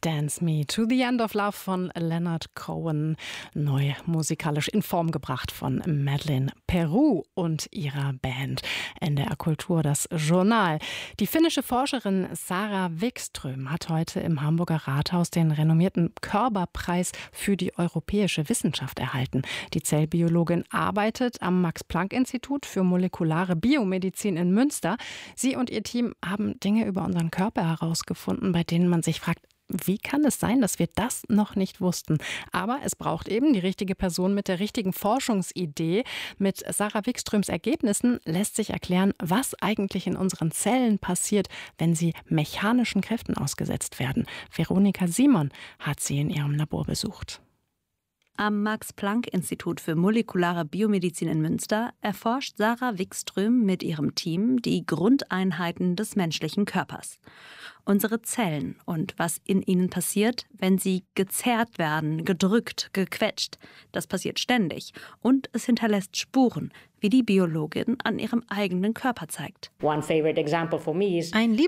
Dance Me to the End of Love von Leonard Cohen, neu musikalisch in Form gebracht von Madeleine Peru und ihrer Band. NDR Kultur, das Journal. Die finnische Forscherin Sara Wikström hat heute im Hamburger Rathaus den renommierten Körber-Preis für die europäische Wissenschaft erhalten. Die Zellbiologin arbeitet am Max-Planck-Institut für molekulare Biomedizin in Münster. Sie und ihr Team haben Dinge über unseren Körper herausgefunden, bei denen man sich fragt, wie kann es sein, dass wir das noch nicht wussten? Aber es braucht eben die richtige Person mit der richtigen Forschungsidee. Mit Sara Wikströms Ergebnissen lässt sich erklären, was eigentlich in unseren Zellen passiert, wenn sie mechanischen Kräften ausgesetzt werden. Veronika Simon hat sie in ihrem Labor besucht. Am Max-Planck-Institut für molekulare Biomedizin in Münster erforscht Sara Wikström mit ihrem Team die Grundeinheiten des menschlichen Körpers. Unsere Zellen und was in ihnen passiert, wenn sie gezerrt werden, gedrückt, gequetscht. Das passiert ständig und es hinterlässt Spuren, wie die Biologin an ihrem eigenen Körper zeigt. Ein